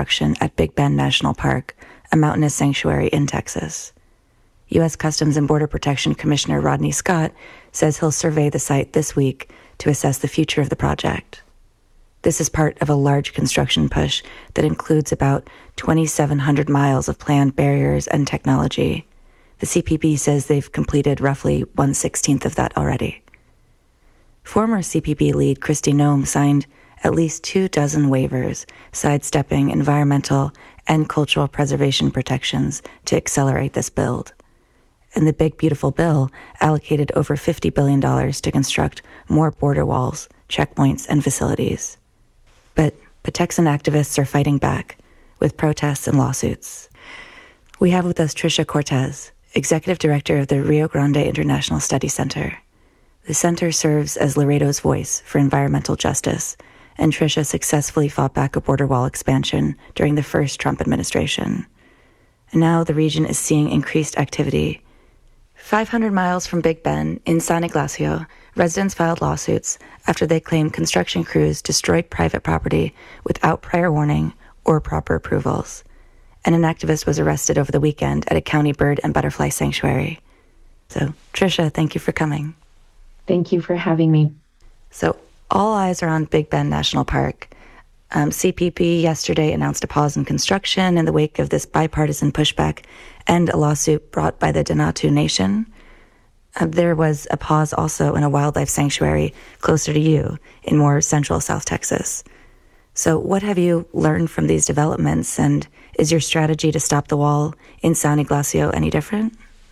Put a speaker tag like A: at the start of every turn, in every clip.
A: construction at Big Bend National Park, a mountainous sanctuary in Texas. U.S. Customs and Border Protection Commissioner Rodney Scott says he'll survey the site this week to assess the future of the project. This is part of a large construction push that includes about 2,700 miles of planned barriers and technology. The CPB says they've completed roughly 1/16 of that already. Former CPB lead Kristi Noem signed at least 24 waivers, sidestepping environmental and cultural preservation protections to accelerate this build. And the Big Beautiful Bill allocated over $50 billion to construct more border walls, checkpoints, and facilities. But Texan activists are fighting back with protests and lawsuits. We have with us Tricia Cortez, Executive Director of the Rio Grande International Study Center. The center serves as Laredo's voice for environmental justice, and Tricia successfully fought back a border wall expansion during the first Trump administration. And now the region is seeing increased activity. 500 miles from Big Bend, in San Ignacio, residents filed lawsuits after they claimed construction crews destroyed private property without prior warning or proper approvals. And an activist was arrested over the weekend at a county bird and butterfly sanctuary. So, Tricia, thank you for coming.
B: Thank you for having me.
A: So, all eyes are on Big Bend National Park. CPB yesterday announced a pause in construction in the wake of this bipartisan pushback and a lawsuit brought by the Danatu Nation. There was a pause also in a wildlife sanctuary closer to you in more central South Texas. So what have you learned from these developments, and is your strategy to stop the wall in San Ignacio any different?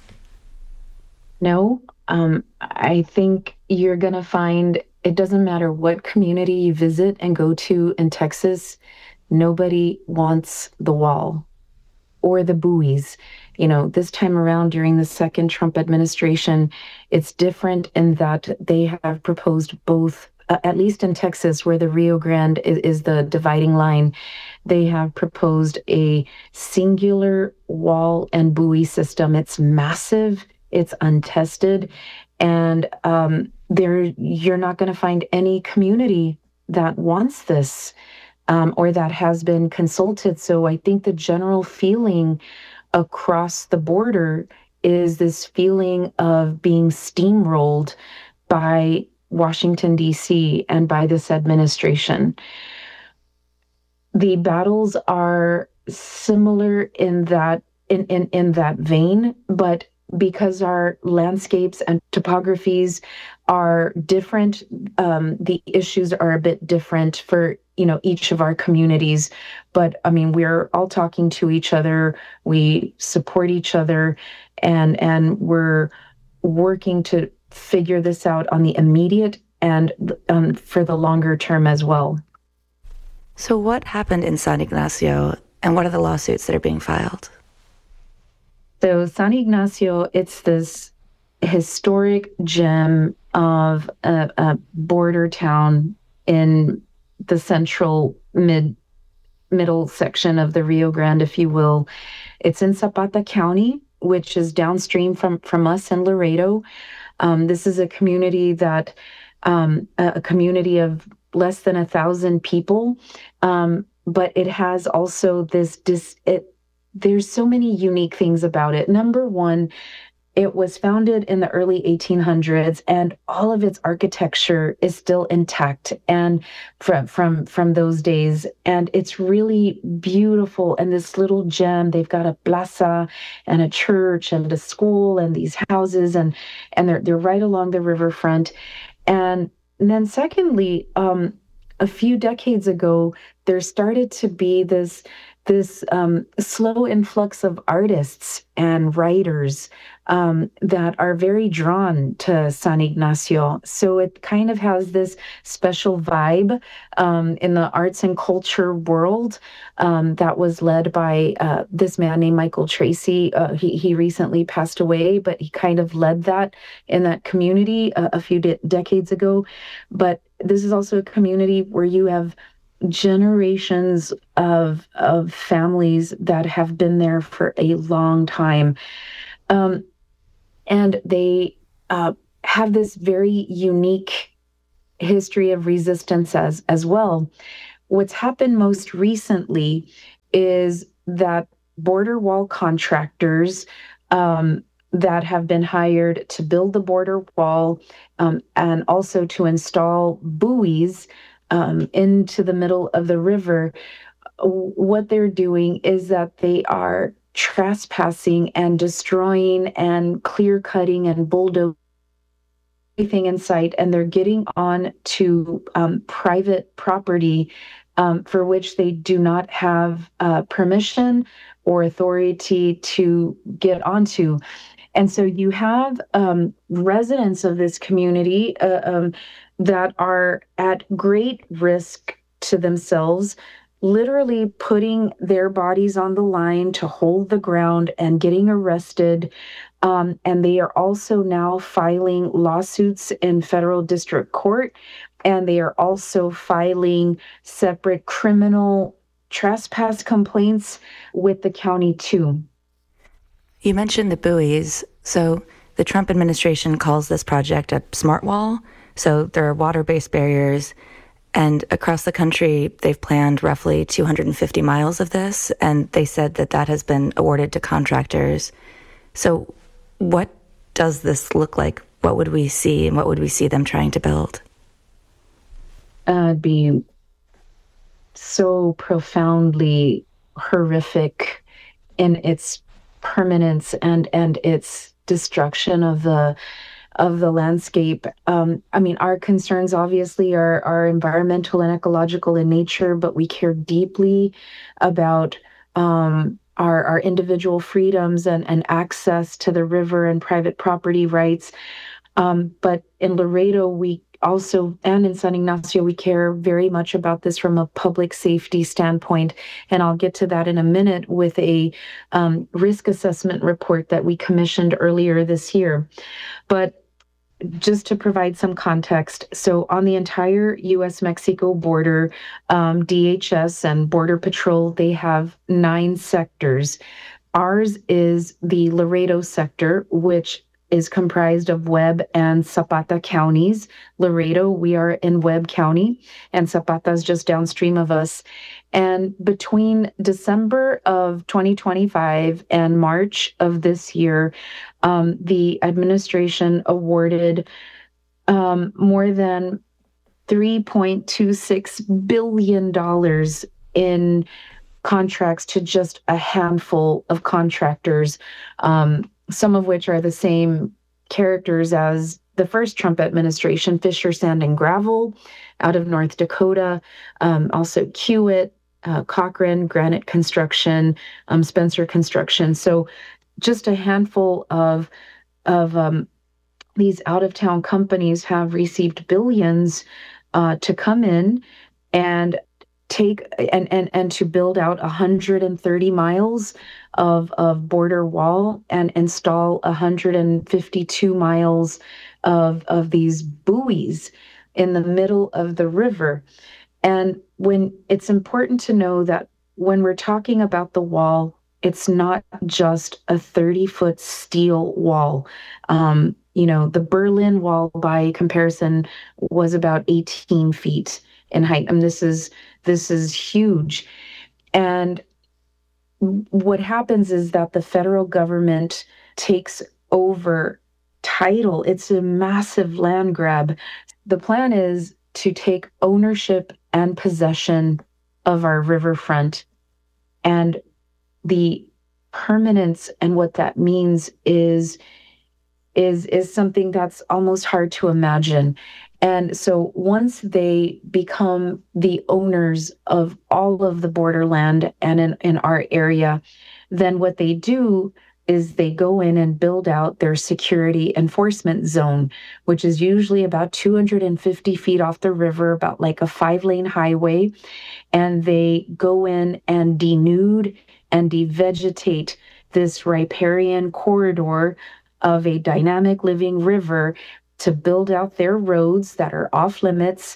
B: No, I think you're going to find it doesn't matter what community you visit and go to in Texas, nobody wants the wall or the buoys. You know, this time around during the second Trump administration, it's different in that they have proposed both, at least in Texas, where the Rio Grande is the dividing line. They have proposed a singular wall and buoy system. It's massive, it's untested, and you're not going to find any community that wants this or that has been consulted. So I think the general feeling across the border is this feeling of being steamrolled by Washington, D.C. and by this administration. The battles are similar in that vein, but because our landscapes and topographies are different, the issues are a bit different for each of our communities. But I mean, we're all talking to each other. We support each other, and we're working to figure this out on the immediate and for the longer term as well.
A: So what happened in San Ignacio, and what are the lawsuits that are being filed?
B: So San Ignacio, it's this historic gem of a border town in the central middle section of the Rio Grande, if you will. It's in Zapata County, which is downstream from us in Laredo. This is a community that a community of less than 1,000 people, but it has also there's so many unique things about it. Number one, it was founded in the early 1800s, and all of its architecture is still intact and from those days. And it's really beautiful. And this little gem, they've got a plaza and a church and a school and these houses, and they're right along the riverfront. And then secondly, a few decades ago, there started to be this slow influx of artists and writers that are very drawn to San Ignacio. So it kind of has this special vibe in the arts and culture world that was led by this man named Michael Tracy. He recently passed away, but he kind of led that in that community a few decades ago. But this is also a community where you have generations of families that have been there for a long time. And they have this very unique history of resistance as well. What's happened most recently is that border wall contractors that have been hired to build the border wall and also to install buoys into the middle of the river, what they're doing is that they are trespassing and destroying and clear cutting and bulldozing everything in sight, and they're getting on to private property for which they do not have permission or authority to get onto. And so you have residents of this community that are at great risk to themselves, literally putting their bodies on the line to hold the ground and getting arrested. And they are also now filing lawsuits in federal district court. And they are also filing separate criminal trespass complaints with the county too.
A: You mentioned the buoys. So the Trump administration calls this project a smart wall. So there are water-based barriers. And across the country, they've planned roughly 250 miles of this. And they said that that has been awarded to contractors. So what does this look like? What would we see, and what would we see them trying to build?
B: It'd be so profoundly horrific in its permanence and its destruction of the landscape. I mean, our concerns obviously are environmental and ecological in nature, but we care deeply about our individual freedoms and access to the river and private property rights. But in Laredo, we also, and in San Ignacio, we care very much about this from a public safety standpoint. And I'll get to that in a minute with a risk assessment report that we commissioned earlier this year. But just to provide some context, so on the entire U.S.-Mexico border, DHS and Border Patrol, they have 9 sectors. Ours is the Laredo sector, which is comprised of Webb and Zapata counties. Laredo, we are in Webb County, and Zapata is just downstream of us. And between December of 2025 and March of this year, the administration awarded more than $3.26 billion in contracts to just a handful of contractors, some of which are the same characters as the first Trump administration: Fisher Sand and Gravel out of North Dakota, also Kiewit, Cochrane, Granite Construction, Spencer Construction. So just a handful of these out-of-town companies have received billions to come in and take and to build out 130 miles of border wall and install 152 miles of these buoys in the middle of the river. And when it's important to know that when we're talking about the wall, it's not just a 30-foot steel wall. The Berlin Wall, by comparison, was about 18 feet in height. And this is huge. And what happens is that the federal government takes over title. It's a massive land grab. The plan is to take ownership and possession of our riverfront. And the permanence and what that means is something that's almost hard to imagine. And so once they become the owners of all of the borderland and in our area, then what they do is they go in and build out their security enforcement zone, which is usually about 250 feet off the river, about like a 5-lane highway. And they go in and denude and devegetate this riparian corridor of a dynamic living river to build out their roads that are off limits,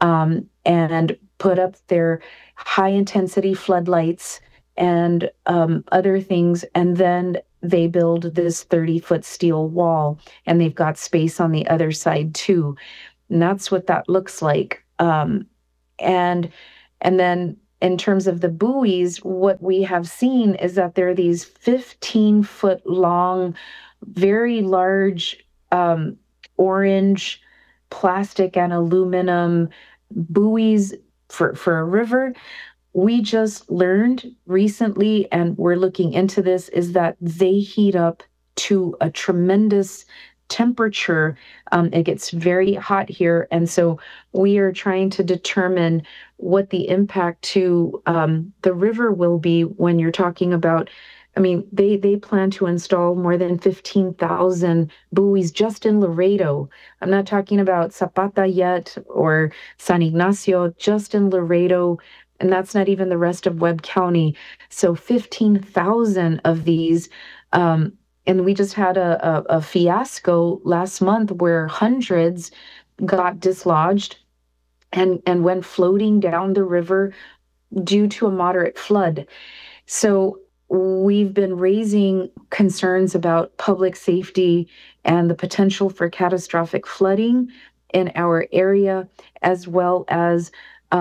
B: and put up their high intensity floodlights and other things. And then they build this 30-foot steel wall, and they've got space on the other side too. And that's what that looks like. And then in terms of the buoys, what we have seen is that there are these 15-foot long, very large orange plastic and aluminum buoys for a river. We just learned recently, and we're looking into this, is that they heat up to a tremendous temperature. It gets very hot here. And so we are trying to determine what the impact to the river will be when you're talking about. I mean, they plan to install more than 15,000 buoys just in Laredo. I'm not talking about Zapata yet or San Ignacio, just in Laredo. And that's not even the rest of Webb County. So 15,000 of these. And we just had a fiasco last month where hundreds got dislodged and went floating down the river due to a moderate flood. So we've been raising concerns about public safety and the potential for catastrophic flooding in our area, as well as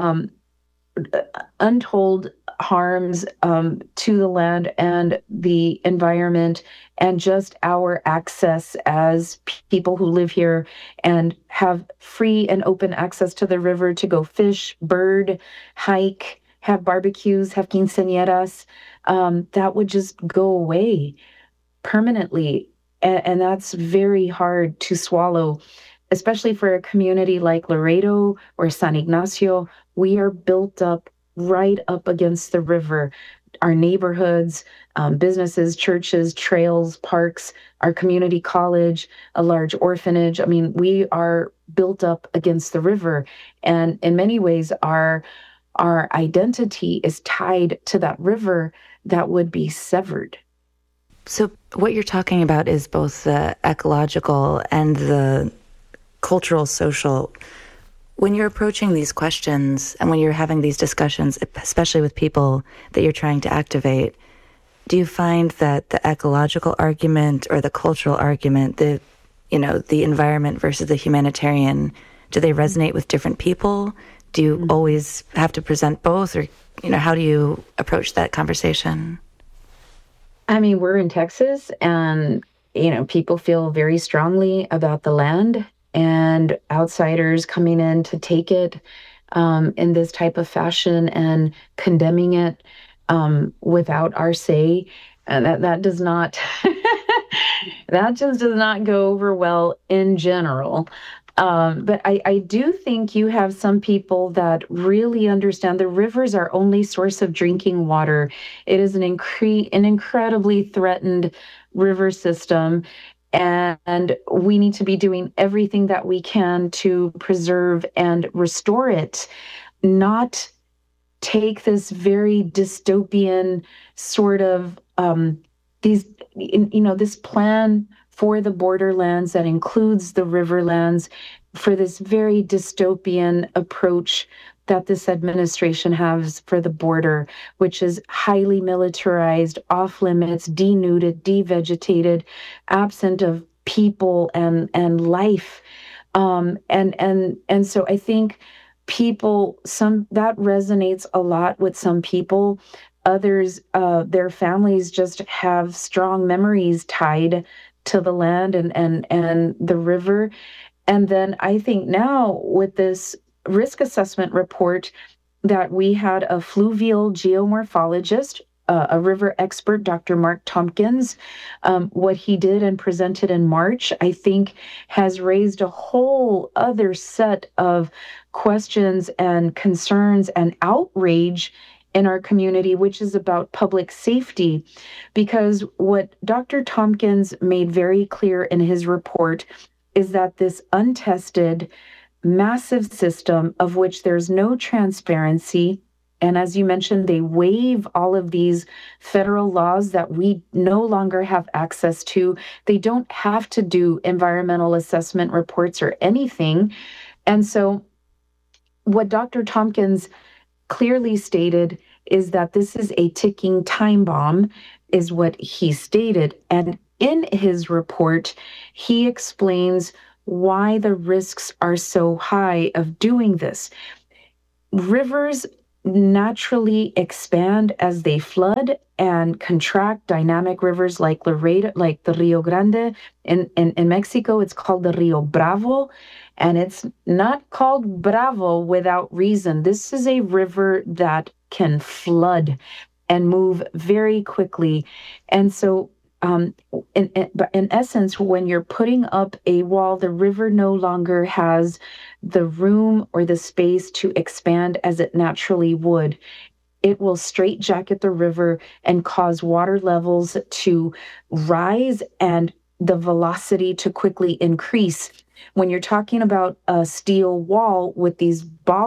B: untold harms to the land and the environment, and just our access as people who live here and have free and open access to the river to go fish, bird, hike, have barbecues, have quinceañeras. That would just go away permanently. And that's very hard to swallow, especially for a community like Laredo or San Ignacio. We are built up right up against the river. Our neighborhoods, businesses, churches, trails, parks, our community college, a large orphanage. I mean, we are built up against the river. And in many ways, our identity is tied to that river that would be severed.
A: So what you're talking about is both the ecological and the cultural, social. When you're approaching these questions and when you're having these discussions, especially with people that you're trying to activate, do you find that the ecological argument or the cultural argument, the environment versus the humanitarian, do they resonate with different people? Do you always have to present both, or how do you approach that conversation?
B: I mean, we're in Texas, and people feel very strongly about the land, and outsiders coming in to take it in this type of fashion and condemning it without our say, that does not that just does not go over well in general. But I do think you have some people that really understand the rivers are only source of drinking water. It is an incredibly threatened river system, and we need to be doing everything that we can to preserve and restore it, not take this very dystopian sort of this plan for the borderlands that includes the riverlands, for this very dystopian approach that this administration has for the border, which is highly militarized, off limits, denuded, devegetated, absent of people and life. And so I think that resonates a lot with some people. Others, their families just have strong memories tied to the land and the river. And then I think now with this risk assessment report that we had a fluvial geomorphologist, a river expert, Dr. Mark Tompkins, what he did and presented in March, I think has raised a whole other set of questions and concerns and outrage in our community, which is about public safety. Because what Dr. Tompkins made very clear in his report is that this untested, massive system of which there's no transparency, and as you mentioned, they waive all of these federal laws that we no longer have access to. They don't have to do environmental assessment reports or anything. And so what Dr. Tompkins clearly stated is that this is a ticking time bomb, is what he stated. And in his report, he explains why the risks are so high of doing this. Rivers naturally expand as they flood and contract. Dynamic rivers like Laredo, like the Rio Grande in Mexico, it's called the Rio Bravo. And it's not called Bravo without reason. This is a river that can flood and move very quickly. And so in essence, when you're putting up a wall, the river no longer has the room or the space to expand as it naturally would. It will straitjacket the river and cause water levels to rise and the velocity to quickly increase. When you're talking about a steel wall with these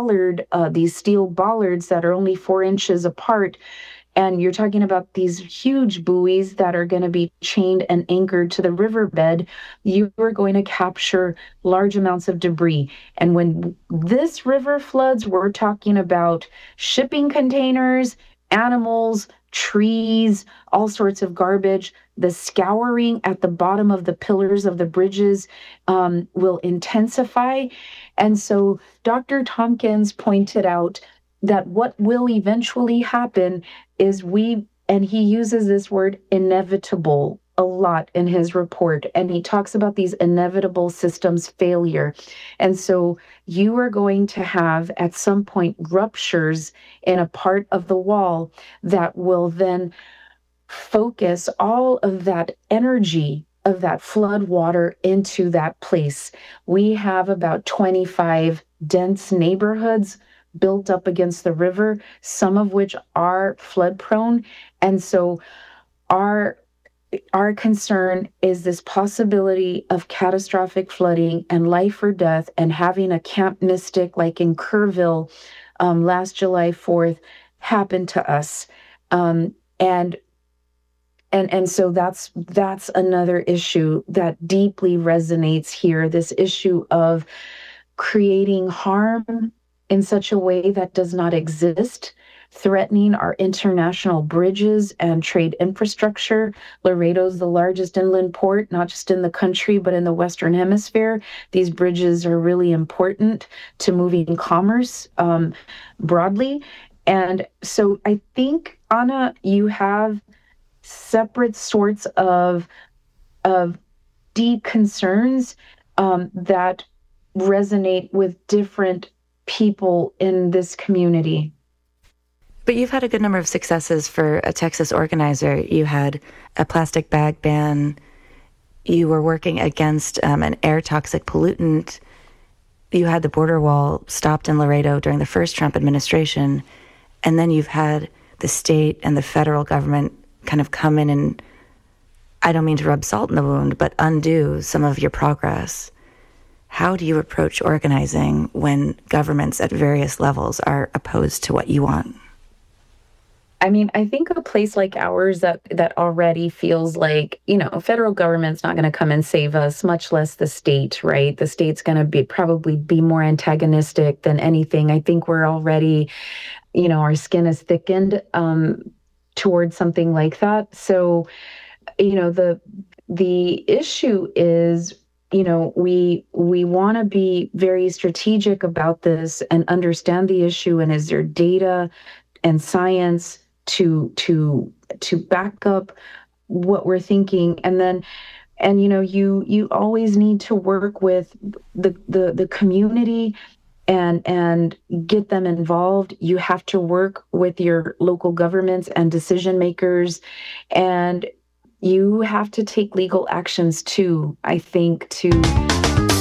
B: steel bollards that are only 4 inches apart, and you're talking about these huge buoys that are going to be chained and anchored to the riverbed, you are going to capture large amounts of debris. And when this river floods, we're talking about shipping containers, animals, trees, all sorts of garbage. The scouring at the bottom of the pillars of the bridges will intensify. And so Dr. Tompkins pointed out that what will eventually happen is and he uses this word inevitable a lot in his report, and he talks about these inevitable systems failure. And so you are going to have at some point ruptures in a part of the wall that will then focus all of that energy of that flood water into that place. We have about 25 dense neighborhoods built up against the river, some of which are flood prone. And so our concern is this possibility of catastrophic flooding and life or death, and having a Camp Mystic like in Kerrville last July 4th happen to us. And so that's another issue that deeply resonates here, this issue of creating harm in such a way that does not exist, threatening our international bridges and trade infrastructure. Laredo's the largest inland port, not just in the country, but in the Western Hemisphere. These bridges are really important to moving commerce broadly. And so I think, Anna, you have separate sorts of deep concerns that resonate with different people in this community.
A: But you've had a good number of successes for a Texas organizer. You had a plastic bag ban. You were working against an air toxic pollutant. You had the border wall stopped in Laredo during the first Trump administration. And then you've had the state and the federal government kind of come in and, I don't mean to rub salt in the wound, but undo some of your progress. How do you approach organizing when governments at various levels are opposed to what you want?
B: I mean, I think a place like ours that already feels like, federal government's not going to come and save us, much less the state, right? The state's going to probably be more antagonistic than anything. I think we're already, our skin is thickened towards something like that. So, the issue is, we want to be very strategic about this and understand the issue. And is there data and science to back up what we're thinking? And you always need to work with the community and get them involved. You have to work with your local governments and decision makers, and you have to take legal actions too, I think, to